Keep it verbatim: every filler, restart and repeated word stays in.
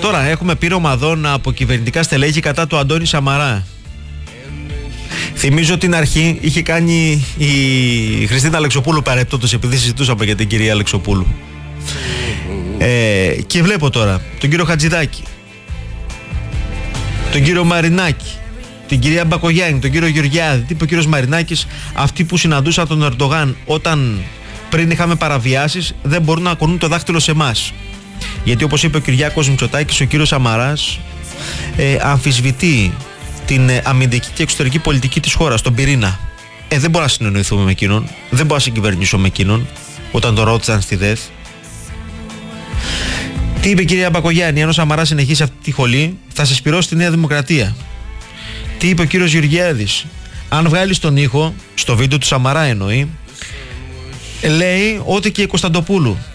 Τώρα έχουμε πείρωμα ομαδών από κυβερνητικά στελέχη κατά του Αντώνη Σαμαρά. Θυμίζω την αρχή είχε κάνει η Χριστίνα Αλεξοπούλου παρεπτόντως, επειδή συζητούσαμε για την κυρία Αλεξοπούλου. Ε, και βλέπω τώρα τον κύριο Χατζηδάκη, τον κύριο Μαρινάκη, την κυρία Μπακογιάννη, τον κύριο Γεωργιάδη. Τι είπε ο κύριος Μαρινάκης? Αυτοί που συναντούσαν τον Ερντογάν όταν πριν είχαμε παραβιάσεις δεν μπορούν να ακουνούν το δάχτυλο σε εμάς. Γιατί όπως είπε ο Κυριάκος Μητσοτάκης, ο κύριος Σαμαράς ε, αμφισβητεί την ε, αμυντική και εξωτερική πολιτική της χώρας, τον πυρήνα. Ε, δεν μπορώ να συνεννοηθούμε με εκείνον, δεν μπορώ να συγκυβερνήσω με εκείνον, όταν το ρώτησαν στη ΔΕΘ. Τι είπε η κυρία Μπακογιάννη? Αν ο Σαμαράς συνεχίσει αυτή τη χολή, θα σε σπυρώσει τη Νέα Δημοκρατία. Τι είπε ο κύριος Γεωργιάδης? Αν βγάλει τον ήχο, στο βίντεο του Σαμαρά εννοεί, λέει ότι και η Κωνσταντοπούλου